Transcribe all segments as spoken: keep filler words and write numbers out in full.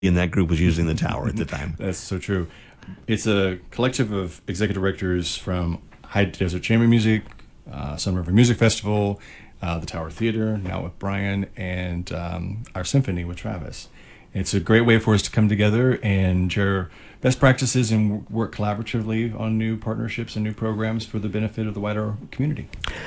in that group was using the tower at the time. That's so true. It's a collective of executive directors from High Desert Chamber Music, uh, Sun River Music Festival, uh, the Tower Theater, now with Brian, and um, our symphony with Travis. It's a great way for us to come together and share best practices and work collaboratively on new partnerships and new programs for the benefit of the wider community.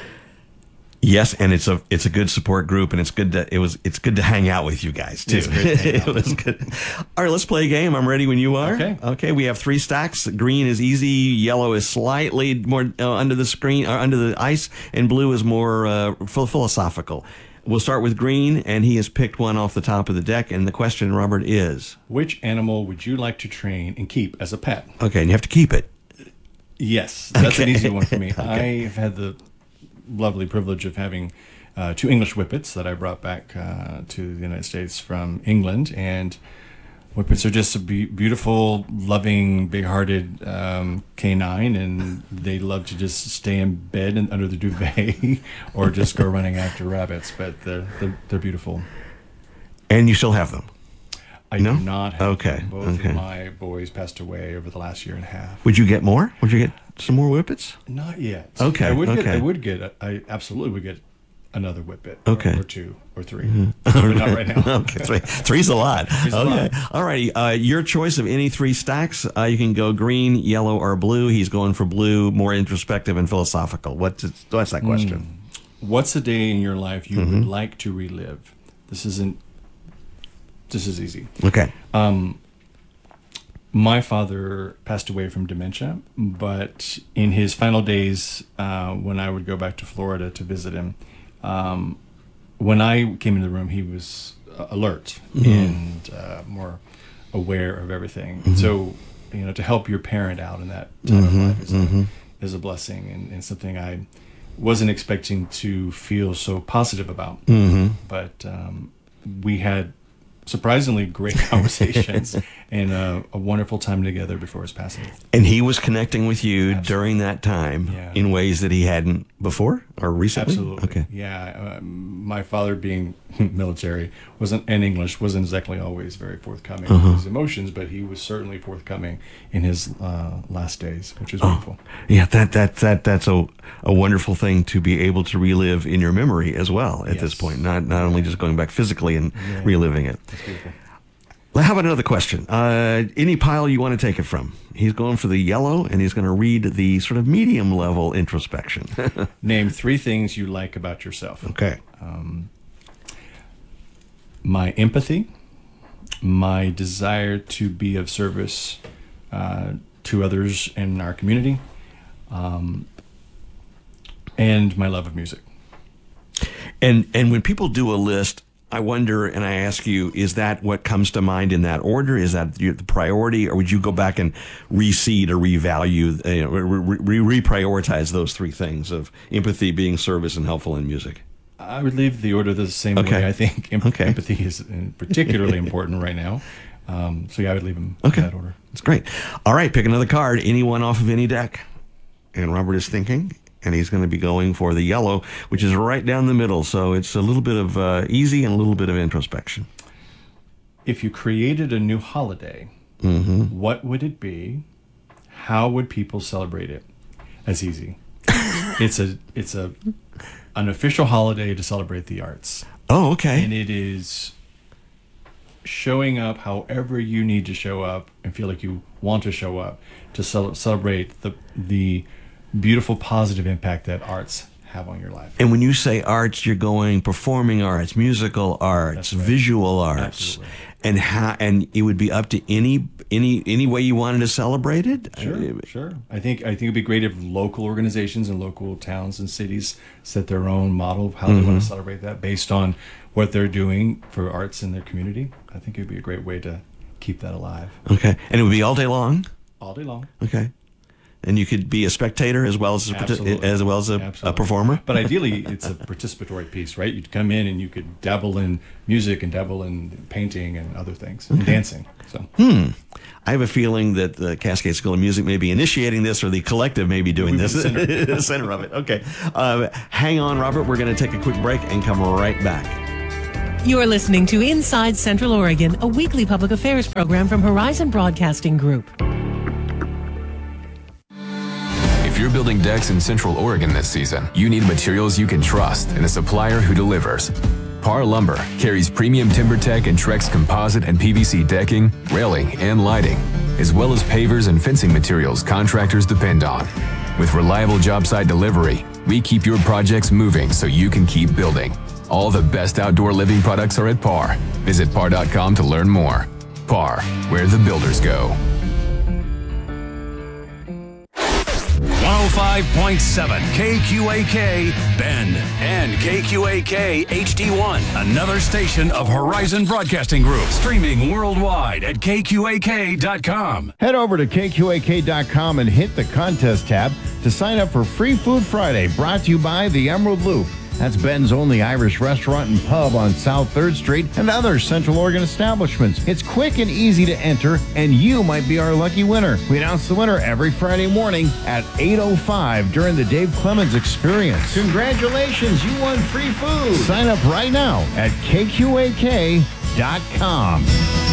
Yes, and it's a it's a good support group, and it's good to it was it's good to hang out with you guys too. It's great to hang out. It was good. All right, let's play a game. I'm ready when you are. Okay. Okay. We have three stacks. Green is easy. Yellow is slightly more uh, under the screen, or under the ice, and blue is more uh, philosophical. We'll start with green, and he has picked one off the top of the deck. And the question, Robert, is: which animal would you like to train and keep as a pet? Okay, and you have to keep it. Yes, that's Okay. an easy one for me. Okay. I've had the lovely privilege of having uh, two English whippets that I brought back uh, to the United States from England, and whippets are just a be- beautiful, loving, big-hearted um, canine, and they love to just stay in bed and under the duvet or just go running after rabbits. But they're they're, they're beautiful. And you still have them. I No? do not have Okay, them. Both okay. of my boys passed away over the last year and a half. Would you get more? Would you get some more whippets? Not yet. Okay, I would get. okay. I would get. I absolutely would get another whippet. Okay. Mm-hmm. Or, or two or three. But not right now. Okay, three. Three's a lot. Three's a Okay. lot. All righty. Uh, your choice of any three stacks. Uh, you can go green, yellow, or blue. He's going for blue, more introspective and philosophical. What's it, what's that question? What's a day in your life you Mm-hmm. would like to relive? This isn't. This is easy. Okay. Um, my father passed away from dementia, but in his final days, uh, when I would go back to Florida to visit him, um, when I came into the room, he was uh, alert and uh, more aware of everything. So, you know, to help your parent out in that time of life is, a, is a blessing, and, and something I wasn't expecting to feel so positive about. But um, we had surprisingly great conversations and uh, a wonderful time together before his passing. And he was connecting with you Absolutely. during that time Yeah. in ways that he hadn't before or recently? Absolutely. Okay. Yeah. Um, my father, being military, wasn't and English wasn't exactly always very forthcoming Uh-huh. with his emotions, but he was certainly forthcoming in his uh, last days, which is beautiful. Yeah, that that that that's a a wonderful thing to be able to relive in your memory as well at this Yes. point. Not not only just going back physically and Yeah. reliving it. It's beautiful. How about another question? Uh, any pile you want to take it from? He's going for the yellow, and he's going to read the sort of medium level introspection. Name three things you like about yourself. Okay. My empathy, my desire to be of service uh, to others in our community, um, and my love of music. And and when people do a list, I wonder, and I ask you, is that what comes to mind in that order? Is that the priority, or would you go back and reseed or revalue, uh, you know, re- re- reprioritize those three things of empathy, being service, and helpful in music? I would leave the order the same Okay. way. I think em- Okay. empathy is uh, particularly important right now. Um, so yeah, I would leave them Okay. in that order. That's great. All right, pick another card, anyone off of any deck. And Robert is thinking, and he's going to be going for the yellow, which is right down the middle. So it's a little bit of uh, easy and a little bit of introspection. If you created a new holiday, Mm-hmm. what would it be? How would people celebrate it? That's easy. it's a it's a an official holiday to celebrate the arts, Oh, okay. and it is showing up however you need to show up and feel like you want to show up to cel- celebrate the the beautiful positive impact that arts have on your life. And when you say arts, you're going performing arts, musical arts, That's right. visual arts, Absolutely. and how, and it would be up to any any any way you wanted to celebrate it. Sure, Uh, sure. I think I think it'd be great if local organizations and local towns and cities set their own model of how they want to celebrate that based on what they're doing for arts in their community. I think it'd be a great way to keep that alive Okay, and it would be all day long. all day long. Okay, and you could be a spectator as well as a, partic- Absolutely. as well as a, a Absolutely. performer. But ideally, it's a participatory piece, right? You'd come in and you could dabble in music and dabble in painting and other things, and dancing. So I have a feeling that the Cascade School of Music may be initiating this, or the collective may be doing We'd be this. the center. The center of it. Okay. Uh, hang on, Robert. We're going to take a quick break and come right back. You're listening to Inside Central Oregon, a weekly public affairs program from Horizon Broadcasting Group. If you're building decks in Central Oregon this season, you need materials you can trust and a supplier who delivers. Par Lumber carries premium TimberTech and Trex composite and P V C decking, railing, and lighting, as well as pavers and fencing materials contractors depend on. With reliable job site delivery, we keep your projects moving so you can keep building. All the best outdoor living products are at Par. Visit par dot com to learn more. Par, where the builders go. one oh five point seven K Q A K Bend and K Q A K H D one, another station of Horizon Broadcasting Group, streaming worldwide at K Q A K dot com. Head over to K Q A K dot com and hit the contest tab to sign up for Free Food Friday, brought to you by the Emerald Loop. That's Ben's only Irish restaurant and pub on South third Street and other Central Oregon establishments. It's quick and easy to enter, and you might be our lucky winner. We announce the winner every Friday morning at eight oh five during the Dave Clemens Experience. Congratulations, you won free food. Sign up right now at K Q A K dot com.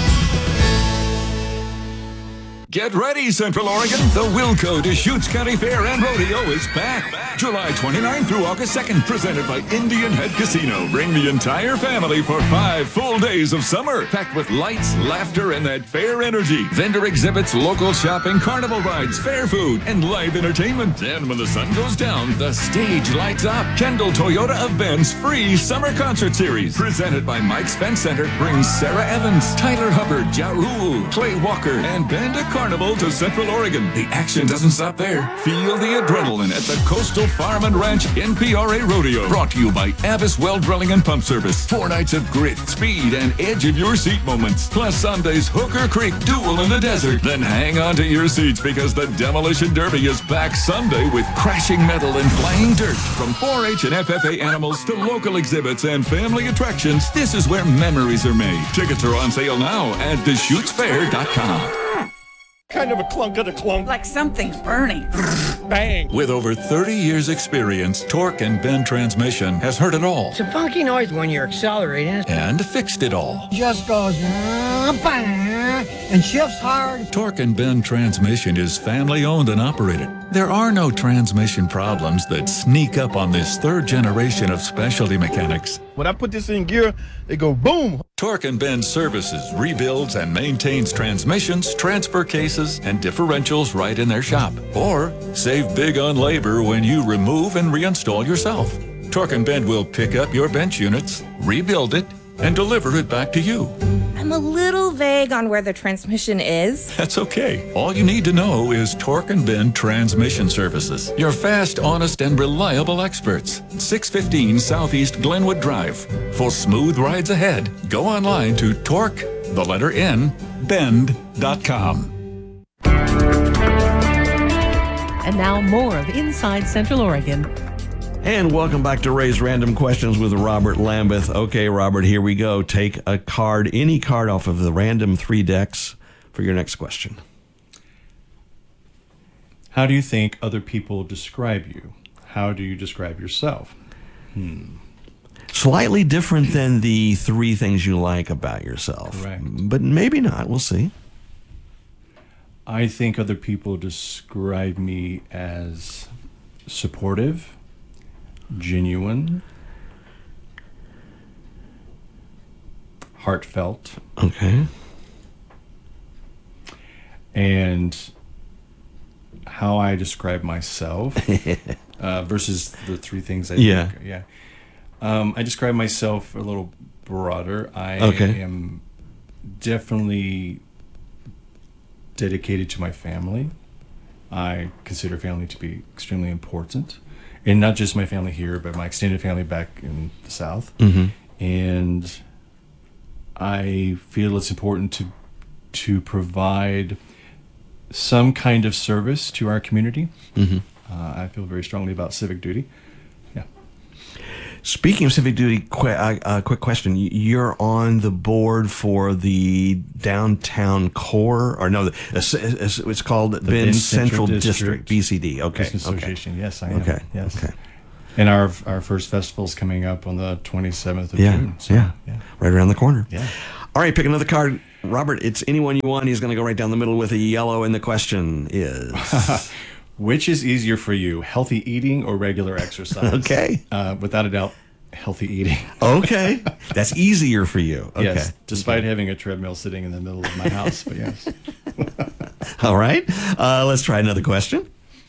Get ready, Central Oregon. The Wilco Deschutes County Fair and Rodeo is back. July twenty-ninth through August second, presented by Indian Head Casino. Bring the entire family for five full days of summer, packed with lights, laughter, and that fair energy. Vendor exhibits, local shopping, carnival rides, fair food, and live entertainment. And when the sun goes down, the stage lights up. Kendall Toyota of Bend's free summer concert series, presented by Mike's Fence Center, brings Sarah Evans, Tyler Hubbard, Ja Rule, Clay Walker, and Band of Carnival to Central Oregon. The action doesn't stop there. Feel the adrenaline at the Coastal Farm and Ranch N P R A Rodeo. Brought to you by Abbas Well Drilling and Pump Service. Four nights of grit, speed, and edge of your seat moments. Plus Sunday's Hooker Creek Duel in the Desert. Then hang on to your seats because the Demolition Derby is back Sunday with crashing metal and flying dirt. From four H and F F A animals to local exhibits and family attractions, this is where memories are made. Tickets are on sale now at Deschutes Fair dot com. Kind of a clunk of a clunk. Like something's burning. Bang. With over thirty years experience, Torque and Bend Transmission has heard it all. It's a funky noise when you're accelerating. And fixed it all. Just goes and shifts hard. Torque and Bend Transmission is family owned and operated. There are no transmission problems that sneak up on this third generation of specialty mechanics. When I put this in gear, it go boom. Torque and Bend services, rebuilds, and maintains transmissions, transfer cases, and differentials right in their shop. Or save big on labor when you remove and reinstall yourself. Torque and Bend will pick up your bench units, rebuild it, and deliver it back to you. I'm a little vague on where the transmission is. That's okay. All you need to know is Torque and Bend Transmission Services. Your fast, honest, and reliable experts. six fifteen Southeast Glenwood Drive. For smooth rides ahead, go online to Torque, the letter N, bend dot com. And now more of Inside Central Oregon. And welcome back to Ray's Random Questions with Robert Lambeth. Okay, Robert, here we go. Take a card, any card off of the random three decks for your next question. How do you think other people describe you? How do you describe yourself? Hmm. Slightly different than the three things you like about yourself. Correct. But maybe not. We'll see. I think other people describe me as supportive, genuine, heartfelt. Okay. And how I describe myself uh, versus the three things I yeah. think. Yeah. Um, I describe myself a little broader. I okay. am definitely dedicated to my family. I consider family to be extremely important. And not just my family here, but my extended family back in the South. Mm-hmm. And I feel it's important to to provide some kind of service to our community. Mm-hmm. Uh, I feel very strongly about civic duty. Yeah. Speaking of civic duty, qu- uh, uh, quick question. You're on the board for the downtown core, or no, it's, it's called the Bend Central, Central District, District B C D. Okay. Business okay. Association. Yes, I am. Okay. Yes. Okay. And our our first festival's coming up on the twenty-seventh of Yeah, June. So, yeah, yeah. right around the corner. Yeah. All right, pick another card. Robert, it's anyone you want. He's going to go right down the middle with a yellow, and the question is... Which is easier for you, healthy eating or regular exercise? Okay. Uh, without a doubt, healthy eating. Okay. That's easier for you. Okay. Yes, despite okay. having a treadmill sitting in the middle of my house, but yes. All right. Uh, let's try another question.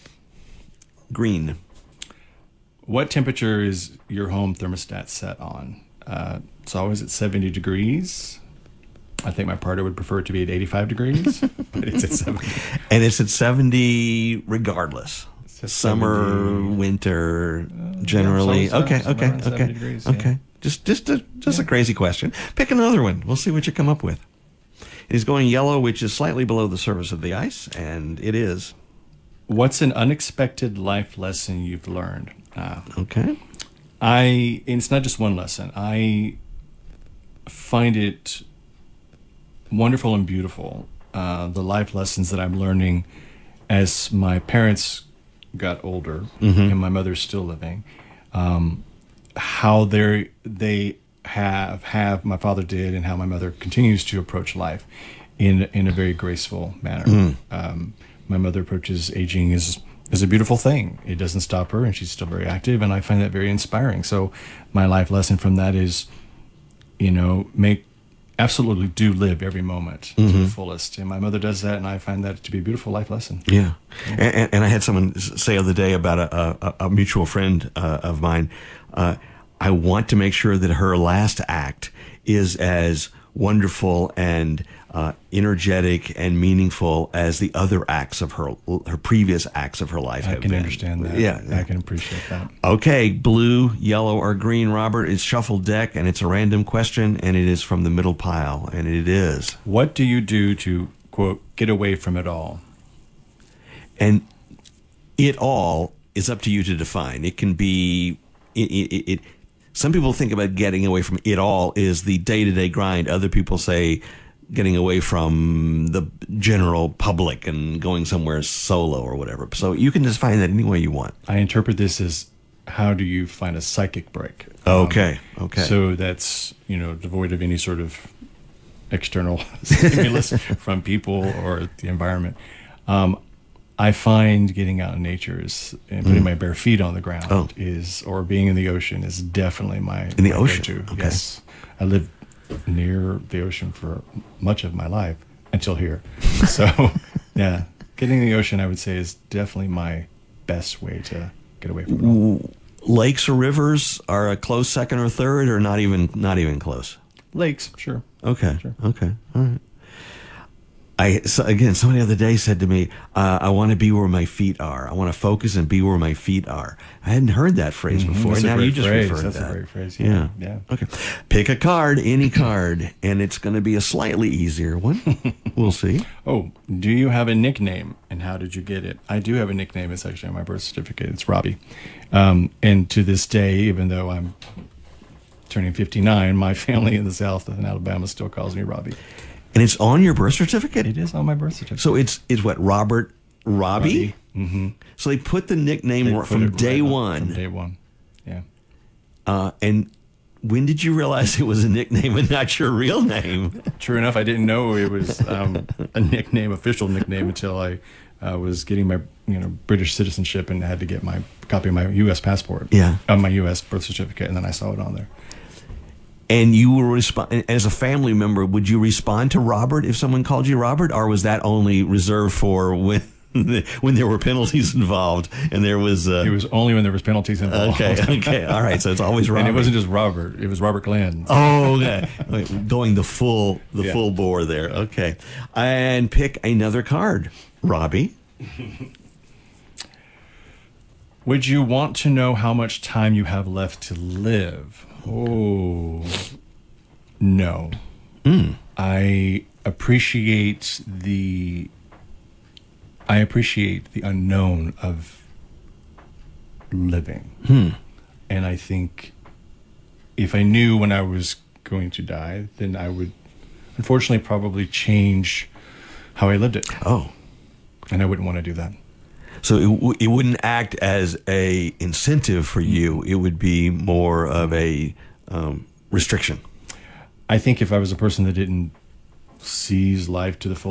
Green. What temperature is your home thermostat set on? Uh, it's always at seventy degrees. I think my partner would prefer it to be at eighty-five degrees, but it's at seventy. And it's at seventy regardless. Summer, seventy. Uh, winter, generally. yeah, okay, somewhere okay, around seventy okay, degrees, okay. yeah. Just, just, a, just yeah. a crazy question. Pick another one. We'll see what you come up with. It is going yellow, which is slightly below the surface of the ice, and it is. What's an unexpected life lesson you've learned? Uh, okay. I. And it's not just one lesson. I find it wonderful and beautiful, uh, the life lessons that I'm learning as my parents got older mm-hmm. and my mother's still living. Um, how they they have have my father did, and how my mother continues to approach life in in a very graceful manner. Mm. Um, my mother approaches aging as as a beautiful thing. It doesn't stop her, and she's still very active, and I find that very inspiring. So, my life lesson from that is, you know, make absolutely do live every moment mm-hmm. to the fullest. And my mother does that, and I find that to be a beautiful life lesson. Yeah. yeah. And, and I had someone say the other day about a, a, a mutual friend uh, of mine, uh, I want to make sure that her last act is as wonderful and uh, energetic and meaningful as the other acts of her her previous acts of her life I have can been. understand that. Yeah. I can appreciate that. Okay, blue, yellow, or green, Robert. It's shuffled deck, and it's a random question, and it is from the middle pile, and it is. What do you do to, quote, get away from it all? And it all is up to you to define. It can be... It, it, it Some people think about getting away from it all is the day-to-day grind. Other people say getting away from the general public and going somewhere solo or whatever. So you can just find that any way you want. I interpret this as, how do you find a psychic break? Okay, um, okay. So that's, you know, devoid of any sort of external stimulus from people or the environment. Um, I find getting out in nature is, and putting mm. my bare feet on the ground oh. is, or being in the ocean is definitely my in the my ocean. go-to. Okay. Yes, I lived near the ocean for much of my life until here. So, yeah, getting in the ocean, I would say, is definitely my best way to get away from it all. Lakes or rivers are a close second or third, or not even not even close. Lakes, sure. Okay. Sure. Okay. All right. I so again, somebody the other day said to me, uh, "I want to be where my feet are. I want to focus and be where my feet are." I hadn't heard that phrase mm-hmm. before. That's Now a great you just phrase. referred That's that. a great phrase. Yeah. yeah. Yeah. Okay. Pick a card, any card, and it's going to be a slightly easier one. We'll see. Oh, do you have a nickname, and how did you get it? I do have a nickname. It's actually on my birth certificate. It's Robbie. Um, and to this day, even though I'm turning fifty-nine, my family in the South in Alabama still calls me Robbie. And it's on your birth certificate? It is on my birth certificate. So it's it's what, Robert Robbie? Robbie. Mm-hmm. So they put the nickname They put from it day right on- one. From day one, yeah. Uh, and when did you realize it was a nickname and not your real name? True enough, I didn't know it was um, a nickname, official nickname, until I uh, was getting my you know British citizenship and had to get my copy of my U S passport. Yeah. Of my U S birth certificate, and then I saw it on there. And you will respond as a family member. Would you respond to Robert if someone called you Robert, or was that only reserved for when when there were penalties involved and there was? Uh, it was only when there was penalties involved. Okay, okay, all right. So it's always Robert. And it wasn't just Robert; it was Robert Glenn. Oh, okay. Going the full the Yeah. full bore there. Okay, and pick another card, Robbie. Would you want to know how much time you have left to live? Oh, no. Mm. I appreciate the I appreciate the unknown of living. Hmm. And I think if I knew when I was going to die, then I would unfortunately probably change how I lived it. Oh. And I wouldn't want to do that. So it, w- it wouldn't act as a incentive for you. It would be more of a um, restriction. I think if I was a person that didn't seize life to the full